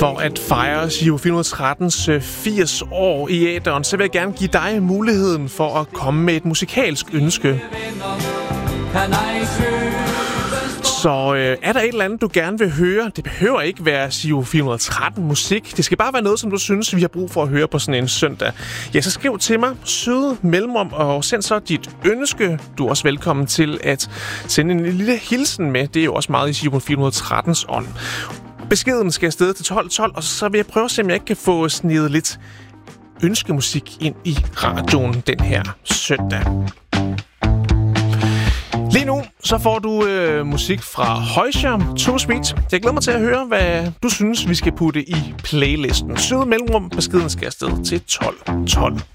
For at fejre Giro 413's 80 år i æteren, så vil jeg gerne give dig muligheden for at komme med et musikalsk ønske. Så er der et eller andet, du gerne vil høre? Det behøver ikke være Giro 413 musik. Det skal bare være noget, som du synes, vi har brug for at høre på sådan en søndag. Ja, så skriv til mig, søde mellemrum, og send så dit ønske. Du er også velkommen til at sende en lille hilsen med. Det er jo også meget i Giro 413's ånd. Beskeden skal afsted til 12.12, og så vil jeg prøve at se, om jeg ikke kan få snedet lidt ønskemusik ind i radioen den her søndag. Lige nu så får du musik fra Højscher, Too Sweet. Jeg glæder mig til at høre, hvad du synes, vi skal putte i playlisten. Søde mellemrum, beskeden skal afsted til 12.12.